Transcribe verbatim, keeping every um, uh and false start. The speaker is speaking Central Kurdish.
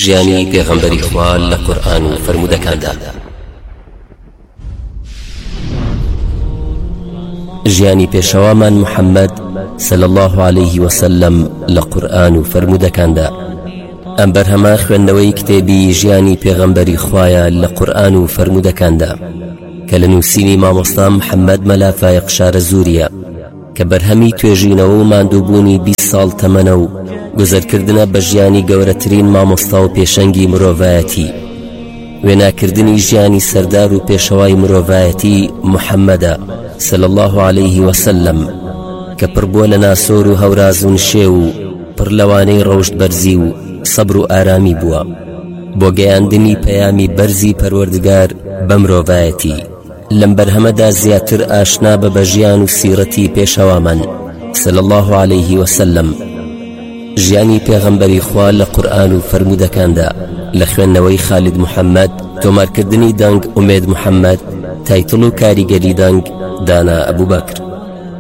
ژیانی پێغەمبەری خوا لە قورئان و فرمودەکاندا. ژیانی پێشەوامان محەممەد صلی الله عليه وسلم لە قورئان و فرمودەکاندا. ئەم بەرهەمە خوێندنەوەی کتێبی ژیانی پێغەمبەری خوایە لە قورئان و فرمودەکاندا کە لە نووسینی مامۆستا محەممەد مەلافایق شارەزووریە کە بەرهەمی توێژینەوە و ماندووبوونی بیست ساڵ تەمەنە و گوزەرکردنە بە ژیانی گەورەترین مامۆستا و پێشەنگی مرۆڤایەتی، وێناکردنی ژیانی سەردار و پێشەوای مرۆڤایەتی محەممەدە صلی الله عليه وسلم کە پڕبووە لە ناسۆر و هەوراز و نشێ و پڕ لەوانەی ڕەوشت بەرزی و سەبر و ئارامی بووە بۆ گەیاندنی پەیامی بەرزی پەروەردگار بە مرۆڤایەتی. لەم بەرهەمەدا زیاتر ئاشنا بە بەژیان و سیرەتی پێشەوامان صلی الله عليه وسلم، ژیانی پێغەمبەری خوا لە قورئان و فرمودەکاندا لە خوێندنەوەی خالید محەممەد، تۆمارکردنی دەنگ ئومێد محەممەد، تایتڵ و کاریگەری دەنگ دانا ئەبوبەکر.